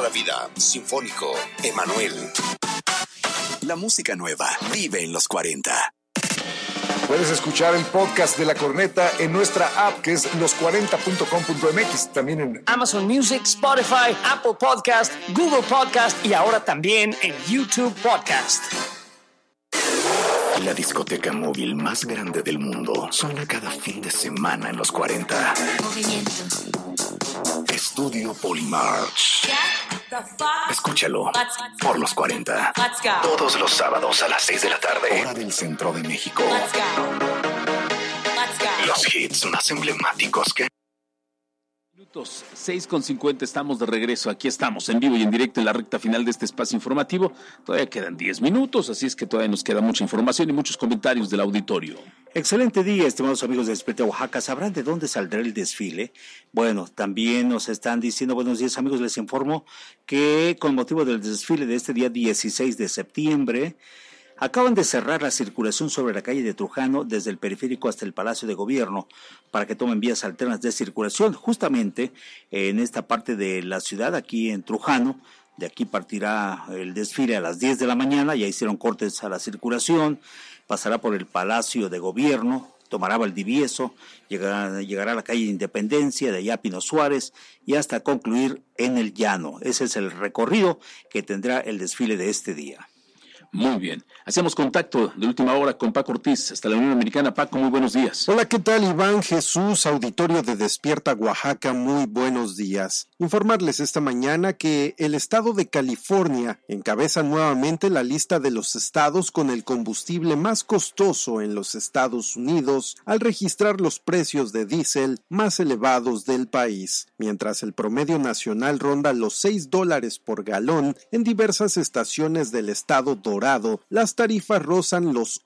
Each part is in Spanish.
la vida, Sinfónico, Emanuel. La música nueva vive en los 40. Puedes escuchar el podcast de La Corneta en nuestra app, que es los40.com.mx, también en Amazon Music, Spotify, Apple Podcast, Google Podcast y ahora también en YouTube Podcast. La discoteca móvil más grande del mundo suena cada fin de semana en los 40. Movimiento. Estudio Polymarch. Escúchalo por los 40. Todos los sábados a las 6 de la tarde, hora del centro de México. Los hits más emblemáticos que... 6:50, estamos de regreso. Aquí estamos en vivo y en directo en la recta final de este espacio informativo. Todavía quedan 10 minutos, así es que todavía nos queda mucha información y muchos comentarios del auditorio. Excelente día, estimados amigos de Despierta Oaxaca. ¿Sabrán de dónde saldrá el desfile? Bueno, también nos están diciendo, buenos días amigos, les informo que con motivo del desfile de este día 16 de septiembre, acaban de cerrar la circulación sobre la calle de Trujano desde el periférico hasta el Palacio de Gobierno para que tomen vías alternas de circulación. Justamente en esta parte de la ciudad, aquí en Trujano, de aquí partirá el desfile a las 10 de la mañana, ya hicieron cortes a la circulación, pasará por el Palacio de Gobierno, tomará Valdivieso, llegará a la calle Independencia, de allá a Pino Suárez y hasta concluir en el Llano. Ese es el recorrido que tendrá el desfile de este día. Muy bien. Hacemos contacto de última hora con Paco Ortiz, hasta la Unión Americana. Paco, muy buenos días. Hola, ¿qué tal, Iván Jesús, auditorio de Despierta Oaxaca? Muy buenos días. Informarles esta mañana que el estado de California encabeza nuevamente la lista de los estados con el combustible más costoso en los Estados Unidos al registrar los precios de diésel más elevados del país. Mientras el promedio nacional ronda los $6 por galón, en diversas estaciones del estado Dorado, las tarifas rozan los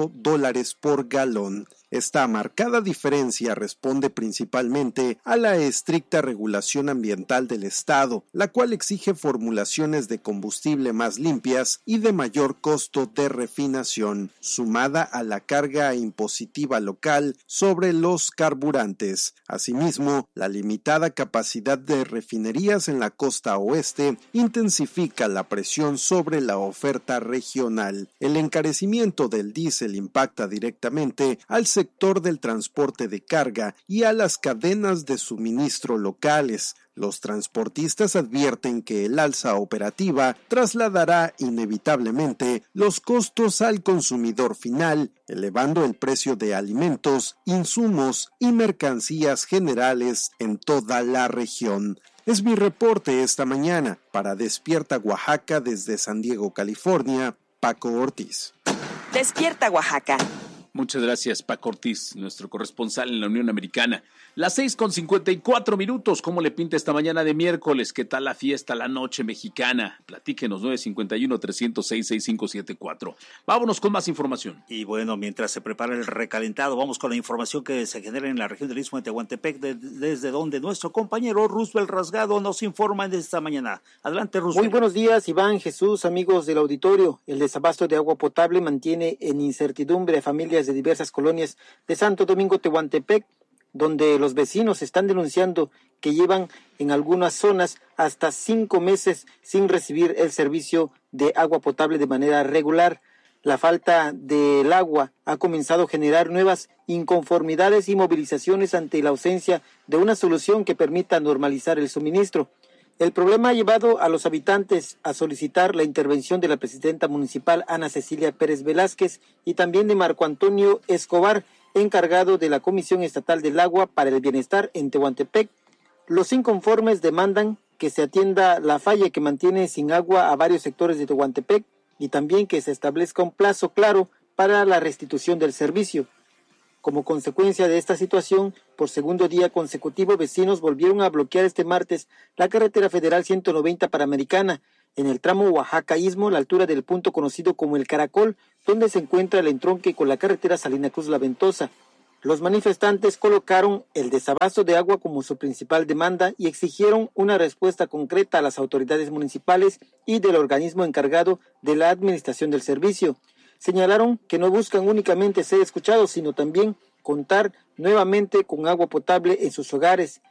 $8 por galón. Esta marcada diferencia responde principalmente a la estricta regulación ambiental del Estado, la cual exige formulaciones de combustible más limpias y de mayor costo de refinación, sumada a la carga impositiva local sobre los carburantes. Asimismo, la limitada capacidad de refinerías en la costa oeste intensifica la presión sobre la oferta regional. El encarecimiento del diésel impacta directamente al sector del transporte de carga y a las cadenas de suministro locales. Los transportistas advierten que el alza operativa trasladará inevitablemente los costos al consumidor final, elevando el precio de alimentos, insumos y mercancías generales en toda la región. Es mi reporte esta mañana para Despierta Oaxaca desde San Diego, California, Paco Ortiz. Despierta Oaxaca. Muchas gracias, Paco Ortiz, nuestro corresponsal en la Unión Americana. Las 6:54, ¿cómo le pinta esta mañana de miércoles? ¿Qué tal la fiesta, la noche mexicana? Platíquenos, 951-306-6574. Vámonos con más información. Y bueno, mientras se prepara el recalentado, vamos con la información que se genera en la región del Istmo de Tehuantepec, desde donde nuestro compañero Roosevelt Rasgado nos informa de esta mañana. Adelante, Roosevelt. Muy buenos días, Iván, Jesús, amigos del auditorio. El desabasto de agua potable mantiene en incertidumbre a familias de diversas colonias de Santo Domingo, Tehuantepec, donde los vecinos están denunciando que llevan en algunas zonas hasta 5 meses sin recibir el servicio de agua potable de manera regular. La falta del agua ha comenzado a generar nuevas inconformidades y movilizaciones ante la ausencia de una solución que permita normalizar el suministro. El problema ha llevado a los habitantes a solicitar la intervención de la presidenta municipal Ana Cecilia Pérez Velázquez y también de Marco Antonio Escobar, encargado de la Comisión Estatal del Agua para el Bienestar en Tehuantepec. Los inconformes demandan que se atienda la falla que mantiene sin agua a varios sectores de Tehuantepec y también que se establezca un plazo claro para la restitución del servicio. Como consecuencia de esta situación, por segundo día consecutivo, vecinos volvieron a bloquear este martes la carretera federal 190 Panamericana, en el tramo Oaxaca-Istmo, a la altura del punto conocido como El Caracol, donde se encuentra el entronque con la carretera Salina Cruz-La Ventosa. Los manifestantes colocaron el desabasto de agua como su principal demanda y exigieron una respuesta concreta a las autoridades municipales y del organismo encargado de la administración del servicio. Señalaron que no buscan únicamente ser escuchados, sino también contar nuevamente con agua potable en sus hogares.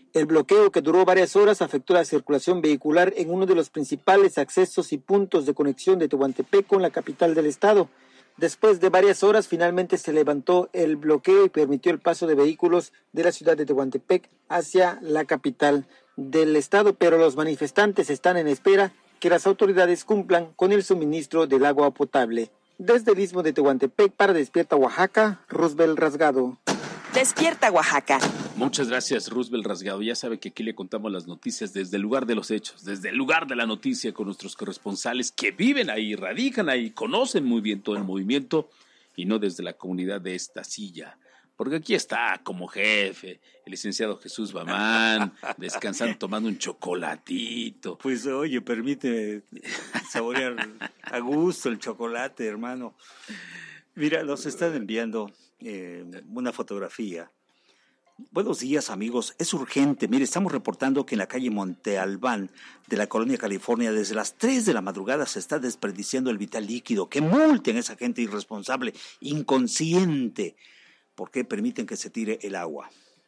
El bloqueo, que duró varias horas, afectó la circulación vehicular en uno de los principales accesos y puntos de conexión de Tehuantepec con la capital del estado. Después de varias horas, finalmente se levantó el bloqueo y permitió el paso de vehículos de la ciudad de Tehuantepec hacia la capital del estado, pero los manifestantes están en espera que las autoridades cumplan con el suministro del agua potable. Desde el istmo de Tehuantepec para Despierta Oaxaca, Roosevelt Rasgado. Despierta Oaxaca. Muchas gracias, Roosevelt Rasgado. Ya sabe que aquí le contamos las noticias desde el lugar de los hechos, desde el lugar de la noticia, con nuestros corresponsales que viven ahí, radican ahí, conocen muy bien todo el movimiento y no desde la comunidad de esta silla. Porque aquí está como jefe el licenciado Jesús Bamán, descansando, tomando un chocolatito. Pues oye, permite saborear a gusto el chocolate, hermano. Mira, nos están enviando una fotografía. Buenos días, amigos. Es urgente. Mire, estamos reportando que en la calle Monte Albán de la Colonia California, desde las 3 de la madrugada se está desperdiciando el vital líquido. Que multen a esa gente irresponsable, inconsciente. ¿Por qué permiten que se tire el agua?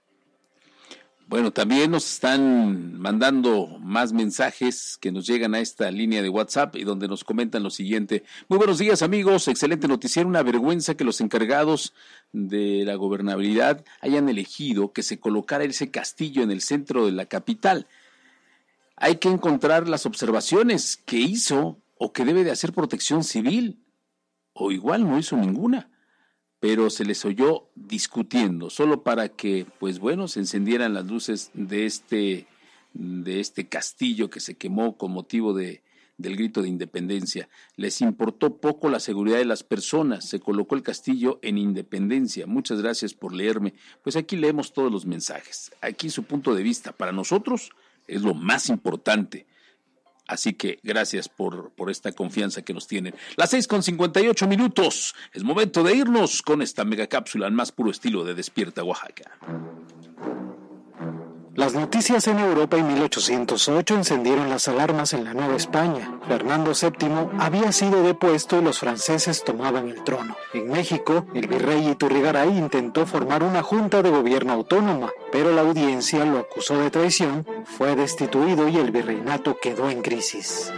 Bueno, también nos están mandando más mensajes que nos llegan a esta línea de WhatsApp y donde nos comentan lo siguiente. Muy buenos días, amigos. Excelente noticiero. Una vergüenza que los encargados de la gobernabilidad hayan elegido que se colocara ese castillo en el centro de la capital. Hay que encontrar las observaciones que hizo o que debe de hacer Protección Civil. O igual no hizo ninguna. Pero se les oyó discutiendo, solo para que, pues bueno, se encendieran las luces de este castillo que se quemó con motivo del grito de independencia. Les importó poco la seguridad de las personas, se colocó el castillo en Independencia. Muchas gracias por leerme. Pues aquí leemos todos los mensajes. Aquí su punto de vista, para nosotros, es lo más importante. Así que gracias por esta confianza que nos tienen. Las 6:58. Es momento de irnos con esta megacápsula al más puro estilo de Despierta Oaxaca. Las noticias en Europa en 1808 encendieron las alarmas en la Nueva España. Fernando VII había sido depuesto y los franceses tomaban el trono. En México, el virrey Iturrigaray intentó formar una junta de gobierno autónoma, pero la audiencia lo acusó de traición, fue destituido y el virreinato quedó en crisis.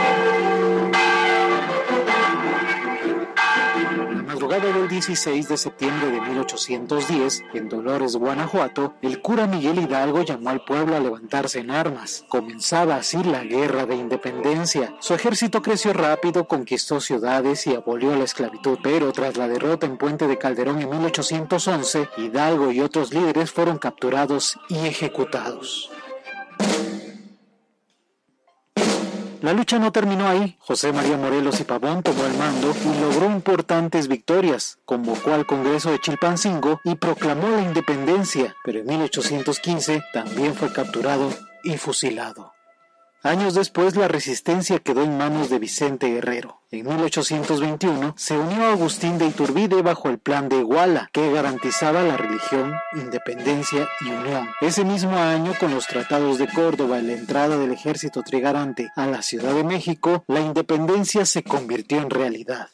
La madrugada del 16 de septiembre de 1810, en Dolores, Guanajuato, el cura Miguel Hidalgo llamó al pueblo a levantarse en armas. Comenzaba así la Guerra de Independencia. Su ejército creció rápido, conquistó ciudades y abolió la esclavitud, pero tras la derrota en Puente de Calderón en 1811, Hidalgo y otros líderes fueron capturados y ejecutados. La lucha no terminó ahí. José María Morelos y Pavón tomó el mando y logró importantes victorias. Convocó al Congreso de Chilpancingo y proclamó la independencia, pero en 1815 también fue capturado y fusilado. Años después, la resistencia quedó en manos de Vicente Guerrero. En 1821 se unió a Agustín de Iturbide bajo el Plan de Iguala, que garantizaba la religión, independencia y unión. Ese mismo año, con los tratados de Córdoba y la entrada del ejército trigarante a la Ciudad de México, la independencia se convirtió en realidad.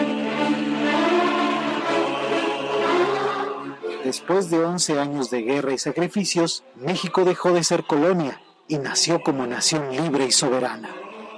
Después de 11 años de guerra y sacrificios, México dejó de ser colonia y nació como nación libre y soberana.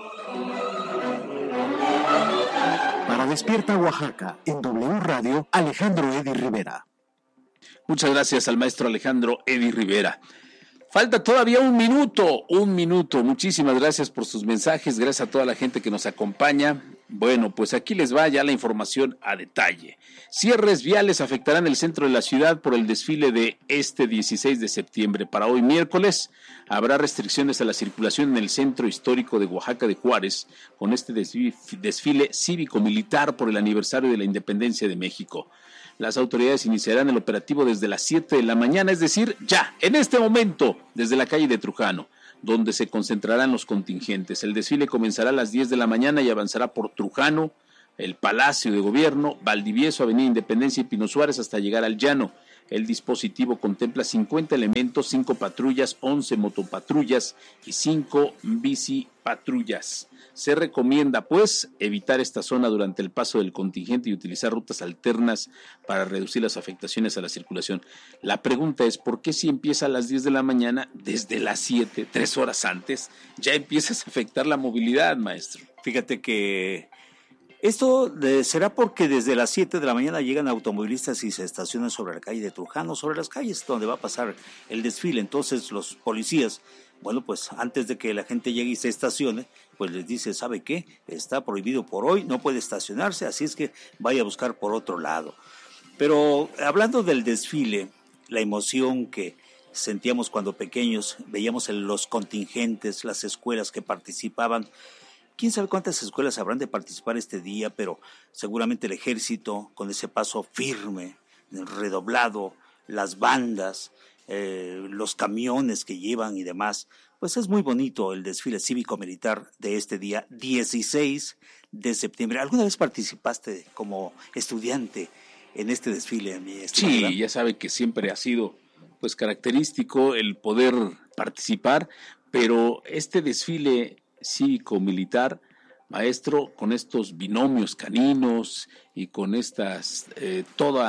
Para Despierta Oaxaca, en W Radio, Alejandro Edi Rivera. Muchas gracias al maestro Alejandro Edi Rivera. Falta todavía un minuto. Muchísimas gracias por sus mensajes, gracias a toda la gente que nos acompaña. Bueno, pues aquí les va ya la información a detalle. Cierres viales afectarán el centro de la ciudad por el desfile de este 16 de septiembre. Para hoy miércoles habrá restricciones a la circulación en el centro histórico de Oaxaca de Juárez con este desfile cívico-militar por el aniversario de la independencia de México. Las autoridades iniciarán el operativo desde las 7 de la mañana, es decir, ya, en este momento, desde la calle de Trujano, donde se concentrarán los contingentes. El desfile comenzará a las 10 de la mañana y avanzará por Trujano, el Palacio de Gobierno, Valdivieso, Avenida Independencia y Pino Suárez hasta llegar al Llano. El dispositivo contempla 50 elementos, 5 patrullas, 11 motopatrullas y 5 bicipatrullas. patrullas. Se recomienda, pues, evitar esta zona durante el paso del contingente y utilizar rutas alternas para reducir las afectaciones a la circulación. La pregunta es, ¿por qué si empieza a las 10 de la mañana, desde las 7, 3 horas antes, ya empiezas a afectar la movilidad, maestro? Fíjate que esto será porque desde las 7 de la mañana llegan automovilistas y se estacionan sobre la calle de Trujano, sobre las calles donde va a pasar el desfile. Entonces los policías, bueno, pues antes de que la gente llegue y se estacione, pues les dice, ¿sabe qué? Está prohibido por hoy, no puede estacionarse, así es que vaya a buscar por otro lado. Pero hablando del desfile, la emoción que sentíamos cuando pequeños, veíamos los contingentes, las escuelas que participaban. Quién sabe cuántas escuelas habrán de participar este día, pero seguramente el ejército, con ese paso firme, redoblado, las bandas, los camiones que llevan y demás, pues es muy bonito el desfile cívico-militar de este día 16 de septiembre. ¿Alguna vez participaste como estudiante en este desfile, mi estimado? Sí, ya sabe que siempre ha sido pues característico el poder participar, pero este desfile cívico-militar, maestro, con estos binomios caninos y con estas todo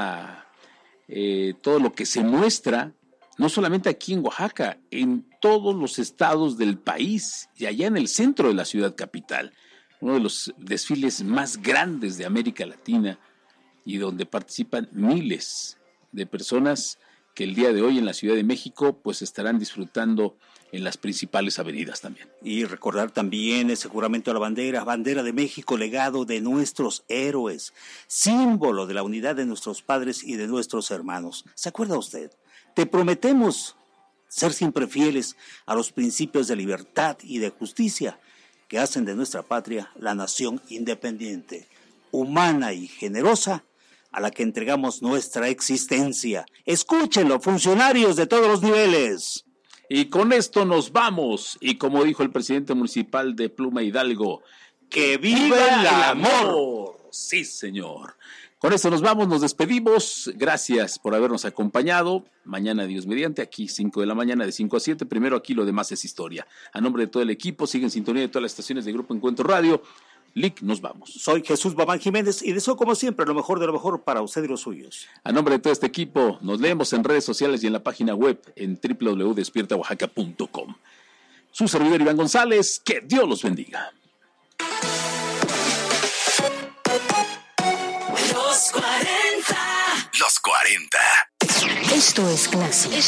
lo que se muestra, no solamente aquí en Oaxaca, en todos los estados del país y allá en el centro de la ciudad capital, uno de los desfiles más grandes de América Latina y donde participan miles de personas que el día de hoy en la Ciudad de México pues estarán disfrutando en las principales avenidas también. Y recordar también ese juramento a la bandera de México, legado de nuestros héroes, símbolo de la unidad de nuestros padres y de nuestros hermanos. ¿Se acuerda usted? Te prometemos ser siempre fieles a los principios de libertad y de justicia que hacen de nuestra patria la nación independiente, humana y generosa, a la que entregamos nuestra existencia. Escúchenlo, funcionarios de todos los niveles. Y con esto nos vamos. Y como dijo el presidente municipal de Pluma Hidalgo, ¡que viva el amor! Sí, señor. Con esto nos vamos, nos despedimos. Gracias por habernos acompañado. Mañana, Dios mediante, aquí 5 de la mañana, de 5 a 7. Primero aquí, lo demás es historia. A nombre de todo el equipo, sigue en sintonía de todas las estaciones de Grupo Encuentro Radio. Lic, nos vamos. Soy Jesús Babán Jiménez y deseo como siempre lo mejor de lo mejor para usted y los suyos. A nombre de todo este equipo, nos leemos en redes sociales y en la página web en www.despiertaoaxaca.com. Su servidor Iván González, que Dios los bendiga. Los 40. Esto es Clase.